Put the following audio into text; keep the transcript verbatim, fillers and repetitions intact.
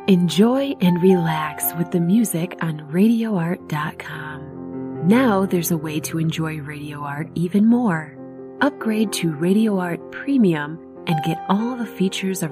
Enjoy and relax with the music on radio art dot com. Now there's a way to enjoy Radio Art even more. Upgrade to Radio Art Premium and get all the features of